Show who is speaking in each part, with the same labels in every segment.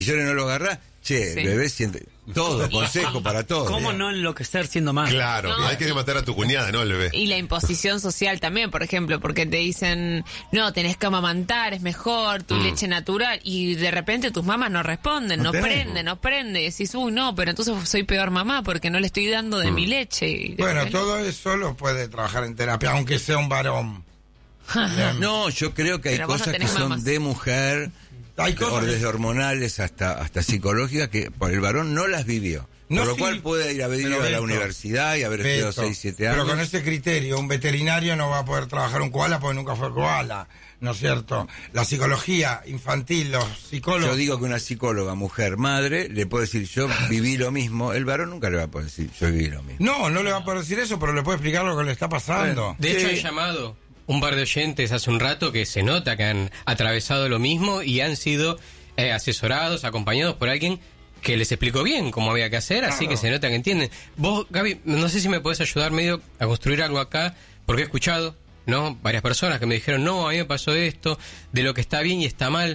Speaker 1: yo no lo agarrás, che, el bebé siente todo, consejo para todo.
Speaker 2: ¿Cómo no enloquecer siendo madre?
Speaker 3: Claro,
Speaker 4: No.
Speaker 3: hay que matar a tu cuñada, ¿no? El bebé.
Speaker 4: Y la imposición social también, por ejemplo, porque te dicen, no, tenés que amamantar, es mejor, tu leche natural, y de repente tus mamás no responden, no prende, y decís, uy, no, pero entonces soy peor mamá porque no le estoy dando de mi leche. Y de
Speaker 5: Bueno,
Speaker 4: repente-
Speaker 5: todo eso lo puede trabajar en terapia, aunque sea un varón.
Speaker 1: No, yo creo que hay
Speaker 4: Pero vos no
Speaker 1: cosas que
Speaker 4: tenés
Speaker 1: son
Speaker 4: mamás.
Speaker 1: de mujer,
Speaker 5: Hay cosas
Speaker 1: desde
Speaker 5: que-
Speaker 1: hormonales hasta psicológicas, que por el varón no las vivió.
Speaker 5: No,
Speaker 1: por lo
Speaker 5: sí,
Speaker 1: cual puede ir a haber ido
Speaker 5: pero
Speaker 1: a la
Speaker 5: Beto,
Speaker 1: universidad y haber estudiado 6, 7 años.
Speaker 5: Pero con ese criterio, un veterinario no va a poder trabajar un koala porque nunca fue koala, ¿no es cierto? La psicología infantil, los psicólogos...
Speaker 1: Yo digo que una psicóloga, mujer, madre, le puede decir yo viví lo mismo. El varón nunca le va a poder decir yo viví lo mismo.
Speaker 5: No le va a poder decir eso, pero le puede explicar lo que le está pasando.
Speaker 6: De hecho,
Speaker 1: Sí.
Speaker 6: han llamado un par de oyentes hace un rato que se nota que han atravesado lo mismo y han sido asesorados, acompañados por alguien que les explicó bien cómo había que hacer, así que se nota que entienden. Vos, Gaby, no sé si me podés ayudar medio a construir algo acá, porque he escuchado, ¿no? Varias personas que me dijeron, no, a mí me pasó esto, de lo que está bien y está mal.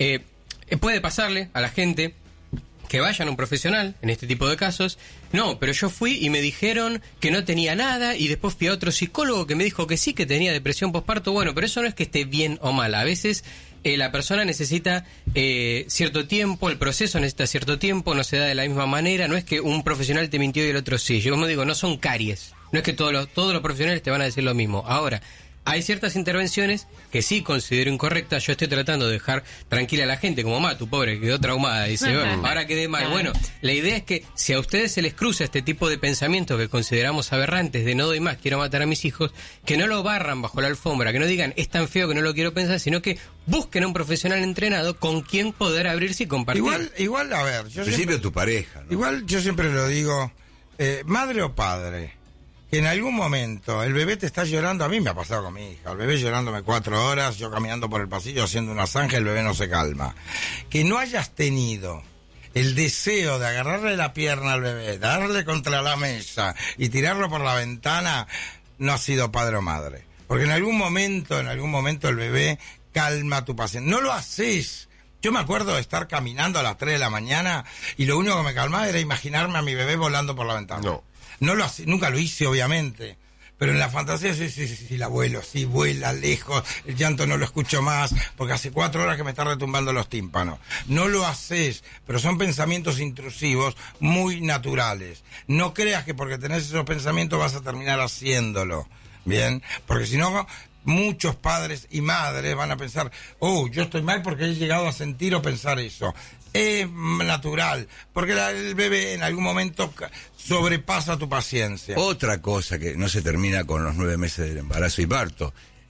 Speaker 6: Puede pasarle a la gente que vayan a un profesional en este tipo de casos. No, pero yo fui y me dijeron que no tenía nada y después fui a otro psicólogo que me dijo que sí, que tenía depresión postparto. Bueno, pero eso no es que esté bien o mal. A veces la persona necesita cierto tiempo, el proceso necesita cierto tiempo, no se da de la misma manera. No es que un profesional te mintió y el otro sí. Yo como digo, no son caries. No es que todos los profesionales te van a decir lo mismo. Ahora, hay ciertas intervenciones que sí considero incorrectas. Yo estoy tratando de dejar tranquila a la gente, como tu pobre, quedó traumada. Dice, bueno, ahora quedé mal. Bueno, la idea es que si a ustedes se les cruza este tipo de pensamientos que consideramos aberrantes, de no doy más, quiero matar a mis hijos, que no lo barran bajo la alfombra, que no digan, es tan feo que no lo quiero pensar, sino que busquen a un profesional entrenado con quien poder abrirse y compartir.
Speaker 5: Igual, a ver,
Speaker 1: Al principio tu pareja, ¿no?
Speaker 5: Igual yo siempre lo digo, madre o padre, que en algún momento el bebé te está llorando, a mí me ha pasado con mi hija, el bebé llorándome 4 horas, yo caminando por el pasillo haciendo una zanja, el bebé no se calma. Que no hayas tenido el deseo de agarrarle la pierna al bebé, darle contra la mesa y tirarlo por la ventana, no has sido padre o madre. Porque en algún momento el bebé calma tu paciencia. No lo haces. Yo me acuerdo de estar caminando a las 3 de la mañana y lo único que me calmaba era imaginarme a mi bebé volando por la ventana. No lo hace, nunca lo hice, obviamente. Pero en la fantasía, sí, el abuelo, sí, vuela lejos, el llanto no lo escucho más, porque hace 4 horas que me está retumbando los tímpanos. No lo haces, pero son pensamientos intrusivos muy naturales. No creas que porque tenés esos pensamientos vas a terminar haciéndolo, ¿bien? Porque si no, muchos padres y madres van a pensar, yo estoy mal porque he llegado a sentir o pensar eso. Es natural, porque el bebé en algún momento sobrepasa tu paciencia.
Speaker 1: Otra cosa que no se termina con los 9 meses del embarazo y parto.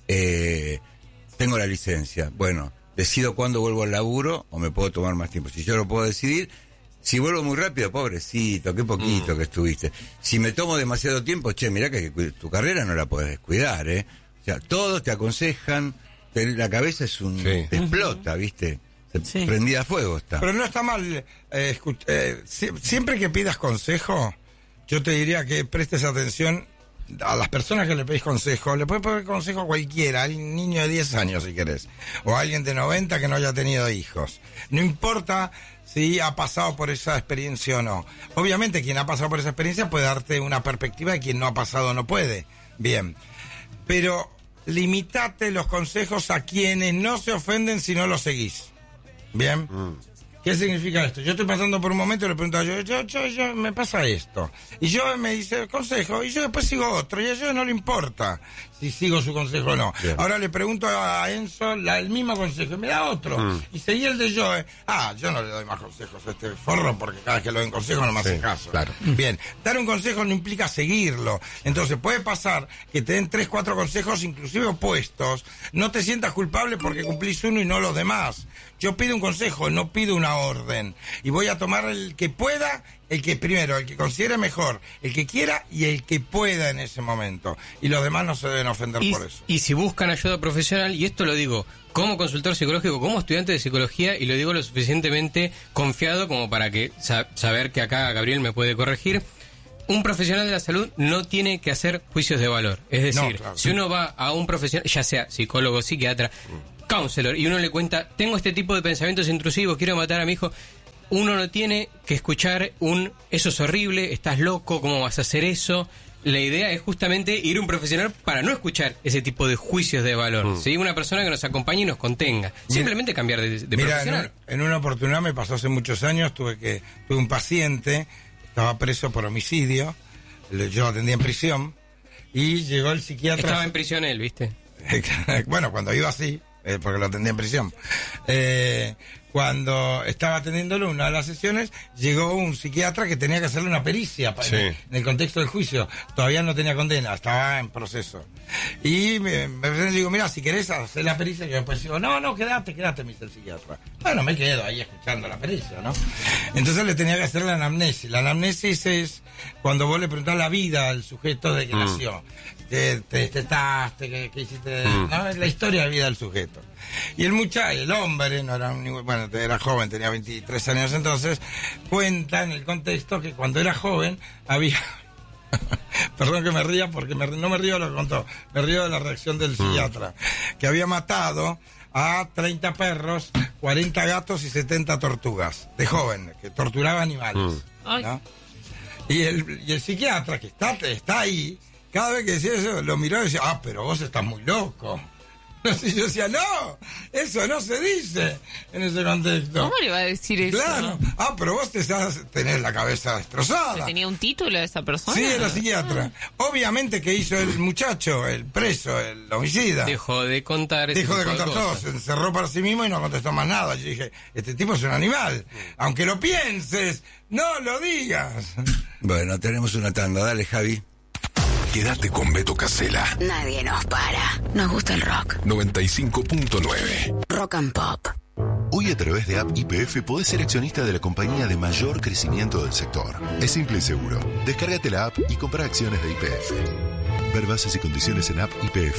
Speaker 1: Tengo la licencia. Bueno, decido cuándo vuelvo al laburo o me puedo tomar más tiempo. Si yo lo puedo decidir, si vuelvo muy rápido, pobrecito, qué poquito que estuviste. Si me tomo demasiado tiempo, mirá que tu carrera no la podés descuidar, ¿eh? O sea, todos te aconsejan, la cabeza es te explota, ¿viste? Prendida a fuego está.
Speaker 5: Pero no está mal, siempre que pidas consejo, yo te diría que prestes atención a las personas que le pedís consejo. Le puedes pedir consejo a cualquiera, a un niño de 10 años si querés, o a alguien de 90 que no haya tenido hijos. No importa si ha pasado por esa experiencia o no. Obviamente quien ha pasado por esa experiencia puede darte una perspectiva y quien no ha pasado no puede. Bien, pero limitate los consejos a quienes no se ofenden si no los seguís. Bien. ¿Qué significa esto? Yo estoy pasando por un momento y le pregunto yo me pasa esto. Y yo me dice consejo y yo después sigo otro y a ellos no le importa si sigo su consejo o no. Bien. Ahora le pregunto a Enzo el mismo consejo y me da otro. Y seguí el de yo. Yo no le doy más consejos a este forro porque cada vez que le doy un consejo no me hace caso.
Speaker 3: Claro.
Speaker 5: Bien. Dar un consejo no implica seguirlo. Entonces puede pasar que te den 3, 4 consejos inclusive opuestos. No te sientas culpable porque cumplís uno y no los demás. Yo pido un consejo, no pido una orden. Y voy a tomar el que pueda, el que considere mejor, el que quiera y el que pueda en ese momento. Y los demás no se deben ofender por eso.
Speaker 6: Y si buscan ayuda profesional, y esto lo digo como consultor psicológico, como estudiante de psicología, y lo digo lo suficientemente confiado como para que saber que acá Gabriel me puede corregir. Un profesional de la salud no tiene que hacer juicios de valor. Es decir, si uno va a un profesional, ya sea psicólogo, psiquiatra, counselor, y uno le cuenta, tengo este tipo de pensamientos intrusivos, quiero matar a mi hijo, uno no tiene que escuchar eso es horrible, estás loco, ¿cómo vas a hacer eso? La idea es justamente ir a un profesional para no escuchar ese tipo de juicios de valor. ¿Sí? Una persona que nos acompañe y nos contenga. Simplemente cambiar de profesional.
Speaker 5: En una oportunidad me pasó hace muchos años, tuve un paciente, estaba preso por homicidio, yo lo atendía en prisión, y llegó el psiquiatra...
Speaker 6: Estaba en prisión él, ¿viste?
Speaker 5: Bueno, cuando iba así, porque lo atendía en prisión. Cuando estaba atendiéndolo una de las sesiones, llegó un psiquiatra que tenía que hacerle una pericia en el contexto del juicio. Todavía no tenía condena, estaba en proceso. Y me digo, mira, si querés hacer la pericia, yo después digo, no, quédate, me dice el psiquiatra. Bueno, me quedo ahí escuchando la pericia, ¿no? Entonces le tenía que hacer la anamnesis. La anamnesis es cuando vos le preguntás la vida al sujeto de que nació. Te testaste, que hiciste, ¿no? Es la historia de vida del sujeto. Y el hombre, no era era joven, tenía 23 años entonces, cuenta en el contexto que cuando era joven había... Perdón que me ría porque no me río de lo que contó, me río de la reacción del psiquiatra, que había matado a 30 perros, 40 gatos y 70 tortugas, de joven, que torturaba animales, ¿no? Y el psiquiatra que está ahí, cada vez que decía eso, lo miró y decía, pero vos estás muy loco. Y yo decía, no, eso no se dice en ese contexto.
Speaker 4: ¿Cómo le va a decir eso?
Speaker 5: Claro, pero vos tenés la cabeza destrozada.
Speaker 4: ¿Tenía un título esa persona?
Speaker 5: Sí, era psiquiatra. Obviamente que hizo el muchacho, el preso, el homicida.
Speaker 6: Dejó de contar
Speaker 5: todo, se encerró para sí mismo y no contestó más nada. Yo dije, este tipo es un animal. Aunque lo pienses, no lo digas.
Speaker 1: Bueno, tenemos una tanda, dale, Javi.
Speaker 7: Quédate con Beto Casella.
Speaker 8: Nadie nos para. Nos gusta el rock.
Speaker 7: 95.9.
Speaker 8: Rock and Pop.
Speaker 9: Hoy a través de App YPF podés ser accionista de la compañía de mayor crecimiento del sector. Es simple y seguro. Descárgate la app y compra acciones de YPF. Ver bases y condiciones en App YPF.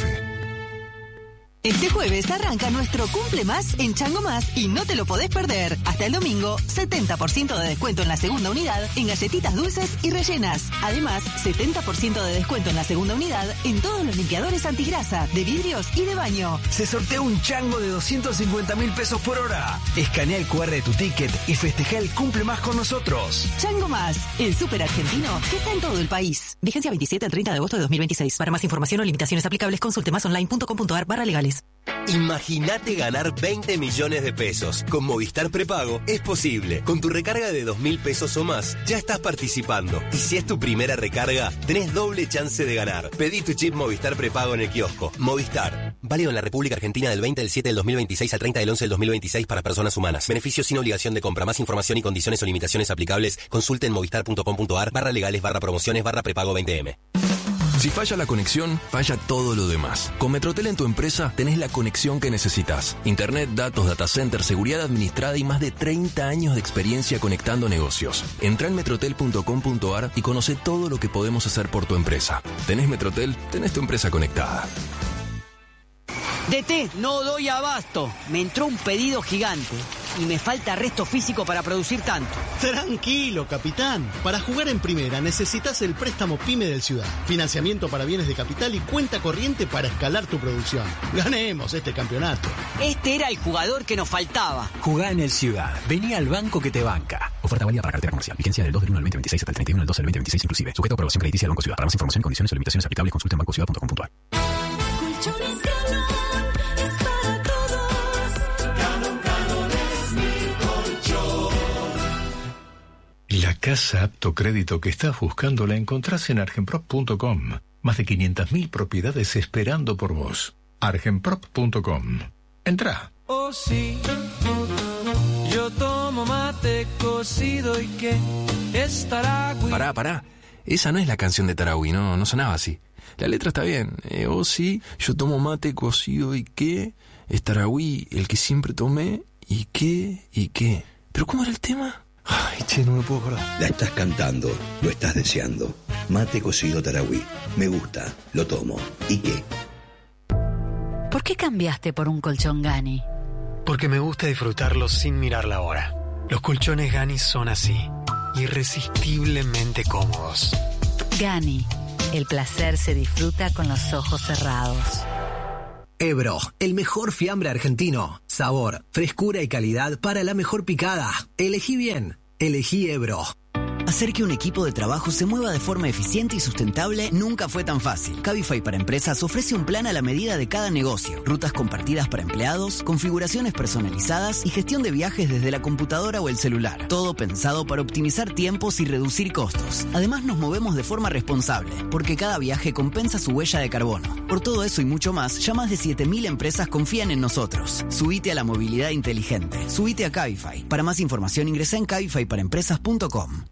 Speaker 10: Este jueves arranca nuestro Cumple Más en Chango Más y no te lo podés perder. Hasta el domingo, 70% de descuento en la segunda unidad en galletitas dulces y rellenas. Además, 70% de descuento en la segunda unidad en todos los limpiadores antigrasa, de vidrios y de baño.
Speaker 11: Se sortea un chango de 250.000 pesos por hora. Escanea el QR de tu ticket y festeja el Cumple Más con nosotros.
Speaker 10: Chango Más, el súper argentino que está en todo el país. Vigencia 27 al 30 de agosto de 2026. Para más información o limitaciones aplicables, consulte masonline.com.ar/legales.
Speaker 12: Imagínate ganar 20 millones de pesos. Con Movistar Prepago es posible. Con tu recarga de 2.000 pesos o más, ya estás participando. Y si es tu primera recarga, tenés doble chance de ganar. Pedí tu chip Movistar Prepago en el kiosco. Movistar. Válido en la República Argentina del 20 del 7 del 2026 al 30 del 11 del 2026 para personas humanas. Beneficios sin obligación de compra. Más información y condiciones o limitaciones aplicables, consulte en movistar.com.ar/legales/prepago 20M.
Speaker 7: Si falla la conexión, falla todo lo demás. Con Metrotel en tu empresa tenés la conexión que necesitas. Internet, datos, data center, seguridad administrada y más de 30 años de experiencia conectando negocios. Entrá en metrotel.com.ar y conoce todo lo que podemos hacer por tu empresa. Tenés Metrotel, tenés tu empresa conectada.
Speaker 13: DT, no doy abasto. Me entró un pedido gigante y me falta resto físico para producir tanto.
Speaker 14: Tranquilo, capitán. Para jugar en primera necesitas el préstamo PYME del Ciudad. Financiamiento para bienes de capital y cuenta corriente para escalar tu producción. Ganemos este campeonato.
Speaker 13: Este era el jugador que nos faltaba.
Speaker 11: Jugá en el Ciudad. Vení al banco que te banca. Oferta válida para cartera comercial. Vigencia del 2 del 1 al 2026 hasta el 31 del 12 del 2026 inclusive. Sujeto a aprobación crediticia del Banco Ciudad. Para más información y condiciones o limitaciones aplicables, consulta en bancociudad.com.ar.
Speaker 15: La casa apto crédito que estás buscando la encontrás en argenprop.com. Más de 500.000 propiedades esperando por vos. argenprop.com. Entrá.
Speaker 16: Oh sí, yo tomo mate cocido y que es Taragüí.
Speaker 7: Pará. Esa no es la canción de Taragüí, no sonaba así. La letra está bien. Oh sí, yo tomo mate cocido y que es Taragüí, el que siempre tomé y qué. ¿Pero cómo era el tema? Ay, che, no me puedo acordar.
Speaker 17: La estás cantando, lo estás deseando. Mate cocido Taragüí. Me gusta, lo tomo. ¿Y qué?
Speaker 18: ¿Por qué cambiaste por un colchón Gani?
Speaker 19: Porque me gusta disfrutarlo sin mirar la hora. Los colchones Gani son así, irresistiblemente cómodos.
Speaker 18: Gani, el placer se disfruta con los ojos cerrados.
Speaker 11: Ebro, el mejor fiambre argentino. Sabor, frescura y calidad para la mejor picada. Elegí bien. Elegí Ebro.
Speaker 13: Hacer que un equipo de trabajo se mueva de forma eficiente y sustentable nunca fue tan fácil. Cabify para Empresas ofrece un plan a la medida de cada negocio. Rutas compartidas para empleados, configuraciones personalizadas y gestión de viajes desde la computadora o el celular. Todo pensado para optimizar tiempos y reducir costos. Además nos movemos de forma responsable, porque cada viaje compensa su huella de carbono. Por todo eso y mucho más, ya más de 7.000 empresas confían en nosotros. Subite a la movilidad inteligente. Subite a Cabify. Para más información ingresa en cabifyparaempresas.com.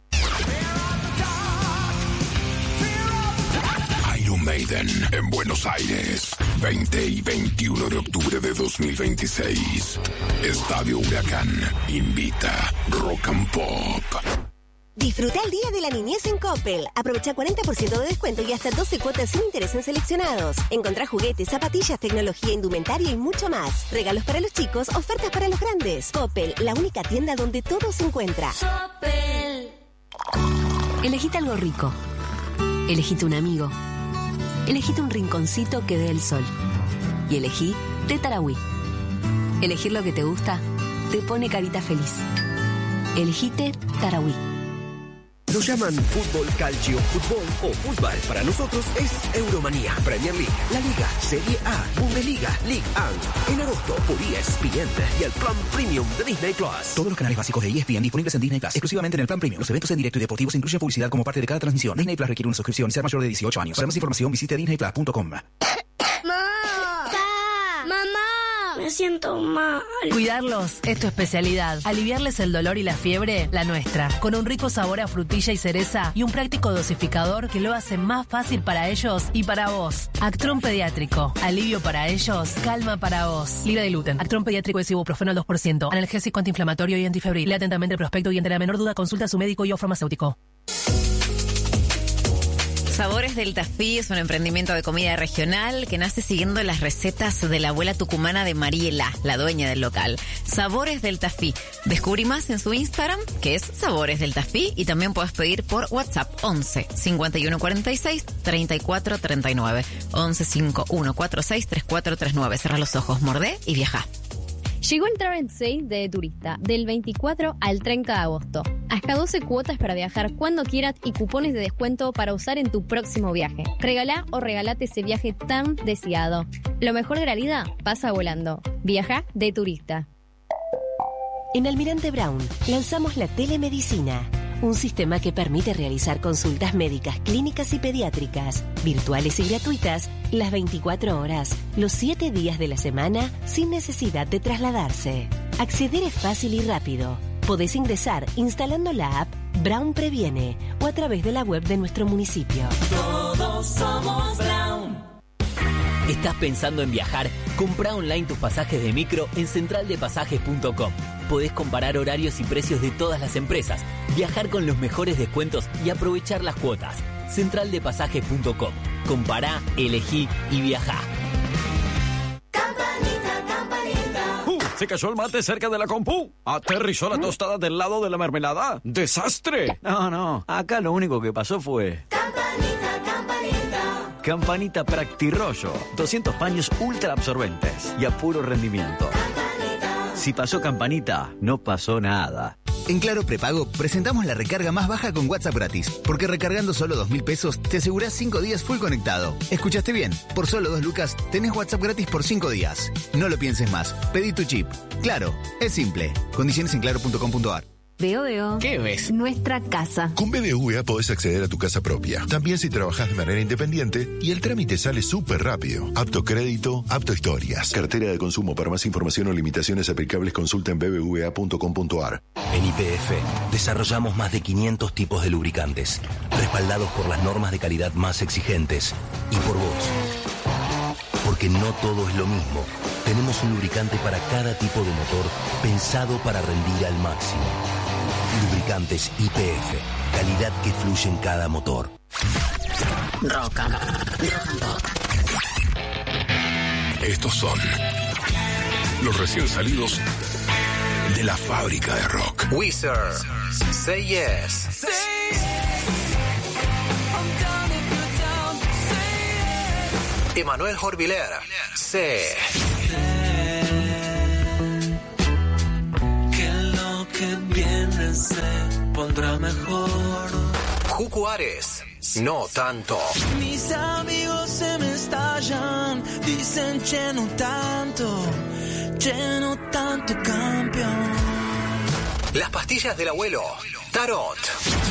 Speaker 20: Iron Maiden en Buenos Aires, 20 y 21 de octubre de 2026. Estadio Huracán invita Rock and Pop.
Speaker 21: Disfruta el Día de la Niñez en Coppel. Aprovecha 40% de descuento y hasta 12 cuotas sin interés en seleccionados. Encontrá juguetes, zapatillas, tecnología, indumentaria y mucho más. Regalos para los chicos, ofertas para los grandes. Coppel, la única tienda donde todo se encuentra.
Speaker 22: Coppel. Elegite algo rico. Elegite un amigo. Elegite un rinconcito que dé el sol. Y elegí Té Tarahui. Elegir lo que te gusta te pone carita feliz. Elegite Tarahui.
Speaker 7: Lo llaman fútbol, calcio, fútbol o fútbol. Para nosotros es Euromanía, Premier League, La Liga, Serie A, Bundesliga, Ligue 1. En agosto por ESPN y el Plan Premium de Disney Plus.
Speaker 11: Todos los canales básicos de ESPN disponibles en Disney Plus, exclusivamente en el Plan Premium. Los eventos en directo y deportivos incluyen publicidad como parte de cada transmisión. Disney Plus requiere una suscripción y ser mayor de 18 años. Para más información visite disneyplus.com.
Speaker 22: Me siento mal.
Speaker 23: Cuidarlos es tu especialidad. Aliviarles el dolor y la fiebre, la nuestra. Con un rico sabor a frutilla y cereza y un práctico dosificador que lo hace más fácil para ellos y para vos. Actron Pediátrico. Alivio para ellos, calma para vos. Libre de gluten. Actron Pediátrico es ibuprofeno al 2%. Analgésico, antiinflamatorio y antifebril. Lea atentamente el prospecto y ante la menor duda consulta a su médico y o farmacéutico.
Speaker 4: Sabores del Tafí es un emprendimiento de comida regional que nace siguiendo las recetas de la abuela tucumana de Mariela, la dueña del local. Sabores del Tafí. Descubrí más en su Instagram, que es Sabores del Tafí, y también puedes pedir por WhatsApp 11 51 46 34 39. 11 51 46 34 39. Cerra los ojos, mordé y viaja.
Speaker 24: Llegó el Travel Sale de Turista, del 24 al 30 de agosto. Hasta 12 cuotas para viajar cuando quieras y cupones de descuento para usar en tu próximo viaje. Regalá o regalate ese viaje tan deseado. Lo mejor de la vida pasa volando. Viaja de Turista.
Speaker 21: En Almirante Brown lanzamos la telemedicina, un sistema que permite realizar consultas médicas, clínicas y pediátricas, virtuales y gratuitas, las 24 horas, los 7 días de la semana, sin necesidad de trasladarse. Acceder es fácil y rápido. Podés ingresar instalando la app Brown Previene o a través de la web de nuestro municipio.
Speaker 22: Todos somos Brown.
Speaker 25: ¿Estás pensando en viajar? Compra online tus pasajes de micro en centraldepasajes.com. Podés comparar horarios y precios de todas las empresas, viajar con los mejores descuentos y aprovechar las cuotas. Centraldepasajes.com. Compará, elegí y viajá.
Speaker 26: Se cayó el mate cerca de la compu. Aterrizó la tostada del lado de la mermelada. ¡Desastre!
Speaker 27: No, acá lo único que pasó fue... Campanita Practirollo. 200 paños ultra absorbentes y a puro rendimiento. Si pasó Campanita, no pasó nada.
Speaker 28: En Claro Prepago presentamos la recarga más baja con WhatsApp gratis, porque recargando solo 2.000 pesos te asegurás 5 días full conectado. ¿Escuchaste bien? Por solo 2 lucas tenés WhatsApp gratis por 5 días. No lo pienses más. Pedí tu chip. Claro, es simple. Condiciones en claro.com.ar.
Speaker 22: Veo.
Speaker 28: ¿Qué ves?
Speaker 22: Nuestra casa.
Speaker 9: Con BBVA podés acceder a tu casa propia. También si trabajás de manera independiente y el trámite sale súper rápido. Apto crédito, apto historias. Cartera de consumo. Para más información o limitaciones aplicables consulta en bbva.com.ar.
Speaker 12: En YPF desarrollamos más de 500 tipos de lubricantes, respaldados por las normas de calidad más exigentes y por vos. Porque no todo es lo mismo. Tenemos un lubricante para cada tipo de motor pensado para rendir al máximo. Lubricantes YPF, calidad que fluye en cada motor.
Speaker 8: Rock and Pop.
Speaker 20: Estos son los recién salidos de la fábrica de rock.
Speaker 11: Wizard, Say Yes. Emanuel Jorviler, C.
Speaker 16: que viene se pondrá mejor.
Speaker 1: Jucu Ares, no tanto.
Speaker 16: Mis amigos se me estallan, dicen che no tanto campeón.
Speaker 1: Las pastillas del abuelo, Tarot.